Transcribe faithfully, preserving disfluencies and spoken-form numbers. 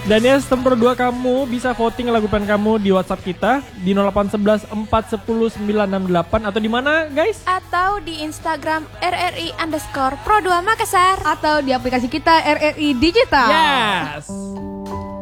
Dan ya sistem Pro dua kamu bisa voting lagu pengen kamu di WhatsApp kita di nol delapan satu satu empat satu nol sembilan enam delapan atau di mana guys? Atau di Instagram R R I underscore Pro dua Makassar atau di aplikasi kita R R I Digital. Yes.